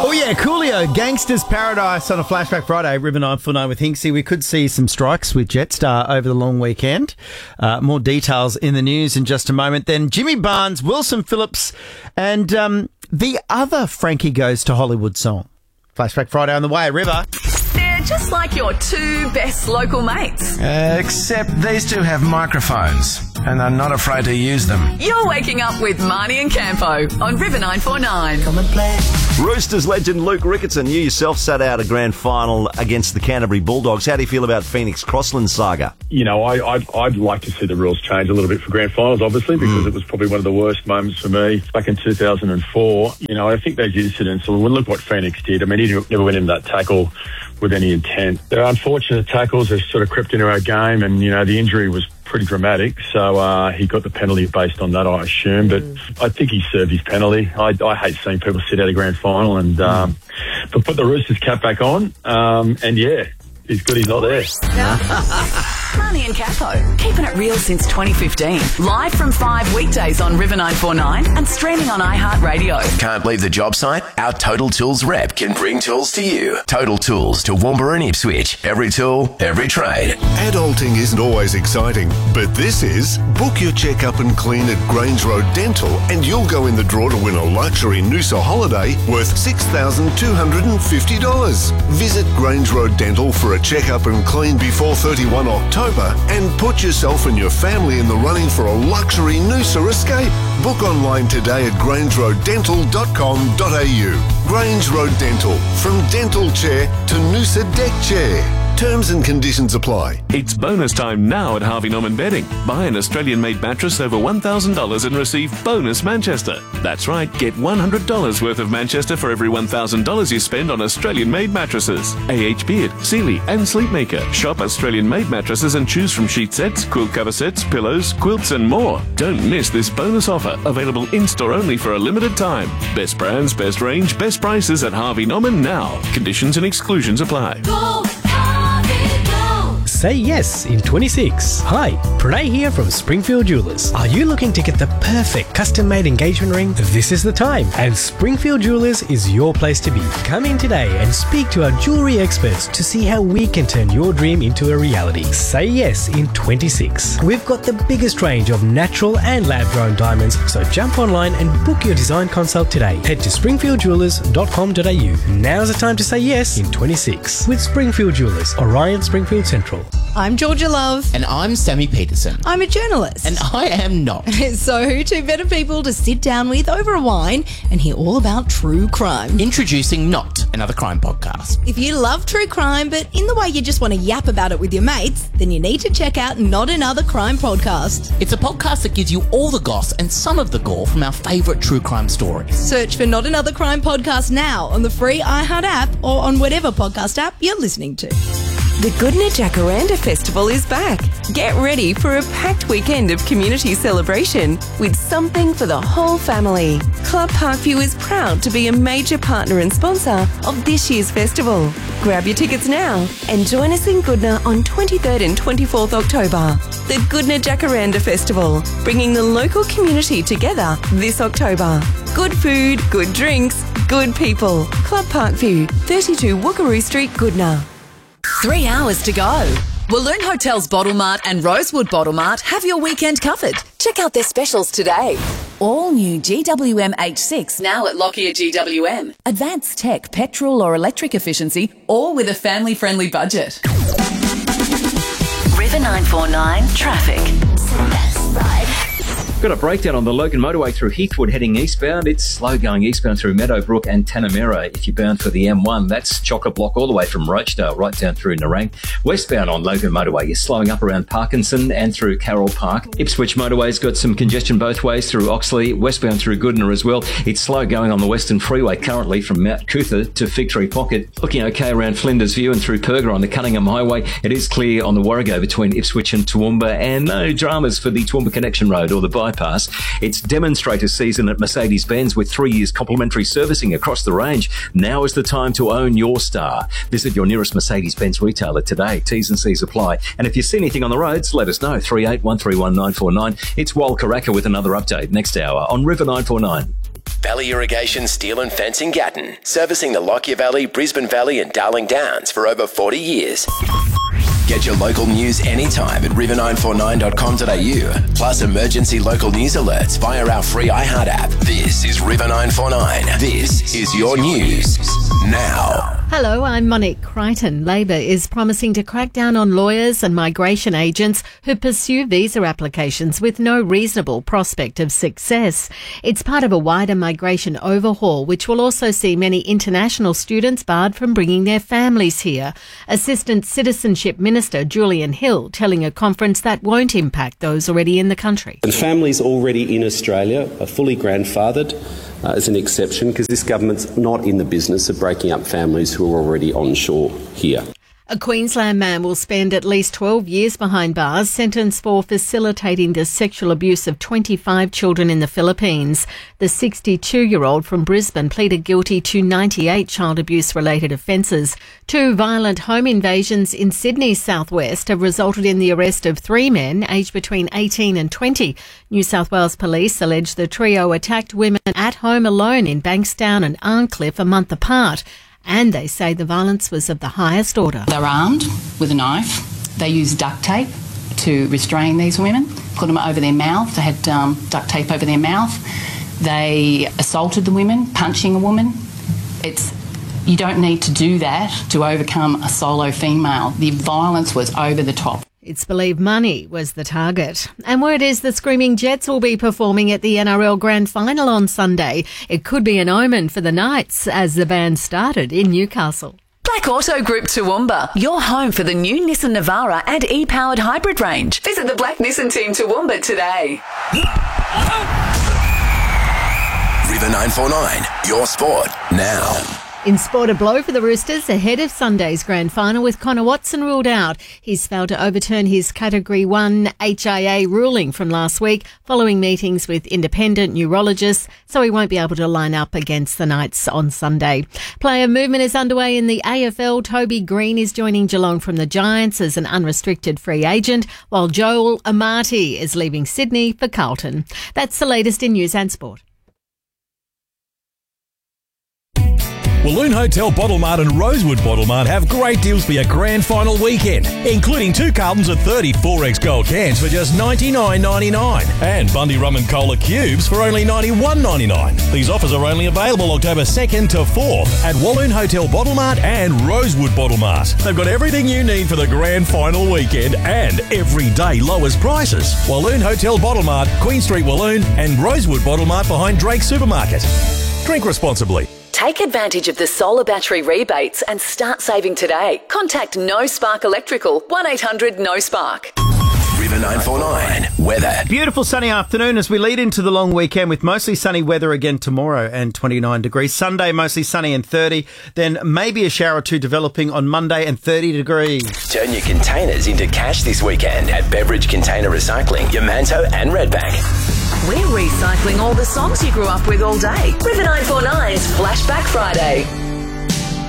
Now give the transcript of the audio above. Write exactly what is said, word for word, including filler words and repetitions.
Oh yeah, Coolio, Gangsters Paradise on a Flashback Friday, River nine four nine with Hinksy. We could see some strikes with Jetstar over the long weekend. Uh, more details in the news in just a moment. Then Jimmy Barnes, Wilson Phillips, and um, the other Frankie Goes to Hollywood song. Flashback Friday on the way, River. They're just like your two best local mates. Uh, except these two have microphones, and I'm not afraid to use them. You're waking up with Marnie and Campo on River nine four nine. Come and play. Roosters legend Luke Ricketson, you yourself sat out a grand final against the Canterbury Bulldogs. How do you feel about Phoenix Crossland saga? You know, I, I'd, I'd like to see the rules change a little bit for grand finals, obviously, because mm. it was probably one of the worst moments for me back in two thousand four. You know, I think those incidents, well, look what Phoenix did. I mean, he never went into that tackle with any intent. They're unfortunate tackles. They've sort of crept into our game, and, you know, the injury was pretty dramatic, so uh, he got the penalty based on that, I assume, but mm. I think he served his penalty. I, I hate seeing people sit out a grand final, and um, mm. but put the Roosters cap back on, um, and yeah, he's good he's not there. Marnie and Capo, keeping it real since twenty fifteen. Live from five weekdays on River nine four nine and streaming on iHeartRadio. Can't leave the job site? Our Total Tools rep can bring tools to you. Total Tools to Toowoomba and Ipswich. Every tool, every trade. Adulting isn't always exciting, but this is. Book your checkup and clean at Grange Road Dental and you'll go in the draw to win a luxury Noosa holiday worth six thousand two hundred fifty dollars. Visit Grange Road Dental for a checkup and clean before thirty-first October and put yourself and your family in the running for a luxury Noosa escape. Book online today at grange road dental dot com dot a u. Grange Road Dental, from dental chair to Noosa deck chair. Terms and conditions apply. It's bonus time now at Harvey Norman Bedding. Buy an Australian-made mattress over one thousand dollars and receive bonus Manchester. That's right, get one hundred dollars worth of Manchester for every one thousand dollars you spend on Australian-made mattresses. A H Beard, Sealy and Sleepmaker. Shop Australian-made mattresses and choose from sheet sets, quilt cover sets, pillows, quilts and more. Don't miss this bonus offer, available in-store only for a limited time. Best brands, best range, best prices at Harvey Norman now. Conditions and exclusions apply. Go! Say yes in twenty-six. Hi, Pranay here from Springfield Jewelers. Are you looking to get the perfect custom-made engagement ring? This is the time, and Springfield Jewelers is your place to be. Come in today and speak to our jewellery experts to see how we can turn your dream into a reality. Say yes in twenty-six. We've got the biggest range of natural and lab-grown diamonds, so jump online and book your design consult today. Head to springfield jewelers dot com dot a u. Now's the time to say yes in twenty-six with Springfield Jewelers, Orion Springfield Central. I'm Georgia Love. And I'm Sammy Peterson. I'm a journalist. And I am not. So, two better people to sit down with over a wine and hear all about true crime. Introducing Not, another crime podcast. If you love true crime, but in the way you just want to yap about it with your mates, then you need to check out Not Another Crime Podcast. It's a podcast that gives you all the goss and some of the gore from our favourite true crime stories. Search for Not Another Crime Podcast now on the free iHeart app or on whatever podcast app you're listening to. The Goodna Jacaranda Festival is back. Get ready for a packed weekend of community celebration with something for the whole family. Club Parkview is proud to be a major partner and sponsor of this year's festival. Grab your tickets now and join us in Goodna on twenty-third and twenty-fourth October. The Goodna Jacaranda Festival, bringing the local community together this October. Good food, good drinks, good people. Club Parkview, thirty-two Wookaroo Street, Goodna. Three hours to go. Walloon Hotels Bottle Mart and Rosewood Bottle Mart have your weekend covered. Check out their specials today. All new G W M H six now at Lockyer G W M. Advanced tech, petrol or electric efficiency, all with a family-friendly budget. River nine four nine Traffic. Got a breakdown on the Logan motorway through Heathwood heading eastbound. It's slow going eastbound through Meadowbrook and Tanamera. If you're bound for the M one, that's chock-a-block all the way from Rochdale right down through Nerang. Westbound on Logan motorway, you're slowing up around Parkinson and through Carroll Park. Ipswich motorway's got some congestion both ways through Oxley, westbound through Goodna as well. It's slow going on the Western Freeway currently from Mount Cootha to Fig Tree Pocket. Looking okay around Flinders View and through Perga on the Cunningham Highway. It is clear on the Warrego between Ipswich and Toowoomba, and no dramas for the Toowoomba Connection Road or the bypass. It's demonstrator season at Mercedes-Benz with three years complimentary servicing across the range. Now is the time to own your star. Visit your nearest Mercedes-Benz retailer today. T's and C's apply. And if you see anything on the roads, let us know. three eight one three one nine four nine. It's Wal Karaka with another update next hour on River nine four nine. Valley Irrigation Steel and Fence in Gatton, servicing the Lockyer Valley, Brisbane Valley and Darling Downs for over forty years. Get your local news anytime at river nine four nine dot com dot a u, plus emergency local news alerts via our free iHeart app. This is River nine four nine. This is your news now. Hello, I'm Monique Crichton. Labor is promising to crack down on lawyers and migration agents who pursue visa applications with no reasonable prospect of success. It's part of a wider migration overhaul, which will also see many international students barred from bringing their families here. Assistant Citizenship Minister Julian Hill telling a conference that won't impact those already in the country. And families already in Australia are fully grandfathered uh, as an exception, because this government's not in the business of breaking up families who are already onshore here. A Queensland man will spend at least twelve years behind bars, sentenced for facilitating the sexual abuse of twenty-five children in the Philippines. The sixty-two-year-old from Brisbane pleaded guilty to ninety-eight child abuse-related offences. Two violent home invasions in Sydney's southwest have resulted in the arrest of three men aged between eighteen and twenty. New South Wales police allege the trio attacked women at home alone in Bankstown and Arncliffe a month apart. And they say the violence was of the highest order. They're armed with a knife. They used duct tape to restrain these women, put them over their mouth. They had um, duct tape over their mouth. They assaulted the women, punching a woman. It's you don't need to do that to overcome a solo female. The violence was over the top. It's believed money was the target. And word is the Screaming Jets will be performing at the N R L Grand Final on Sunday. It could be an omen for the Knights as the band started in Newcastle. Black Auto Group Toowoomba, your home for the new Nissan Navara and e-powered hybrid range. Visit the Black Nissan team Toowoomba today. River nine four nine, your sport now. In sport, a blow for the Roosters ahead of Sunday's grand final with Connor Watson ruled out. He's failed to overturn his Category one H I A ruling from last week following meetings with independent neurologists, so he won't be able to line up against the Knights on Sunday. Player movement is underway in the A F L. Toby Green is joining Geelong from the Giants as an unrestricted free agent, while Joel Amati is leaving Sydney for Carlton. That's the latest in news and sport. Walloon Hotel Bottle Mart and Rosewood Bottle Mart have great deals for your grand final weekend, including two cartons of thirty-four X Gold cans for just ninety-nine ninety-nine and Bundy Rum and Cola cubes for only ninety-one ninety-nine. These offers are only available October second to fourth at Walloon Hotel Bottle Mart and Rosewood Bottle Mart. They've got everything you need for the grand final weekend and everyday lowest prices. Walloon Hotel Bottle Mart, Queen Street Walloon and Rosewood Bottle Mart behind Drake Supermarket. Drink responsibly. Take advantage of the solar battery rebates and start saving today. Contact No Spark Electrical, one eight hundred no spark. River nine four nine, weather. Beautiful sunny afternoon as we lead into the long weekend with mostly sunny weather again tomorrow and twenty-nine degrees. Sunday, mostly sunny and thirty. Then maybe a shower or two developing on Monday and thirty degrees. Turn your containers into cash this weekend at Beverage Container Recycling, Yamanto and Redbank. We're recycling all the songs you grew up with all day. River nine four nine's Flashback Friday.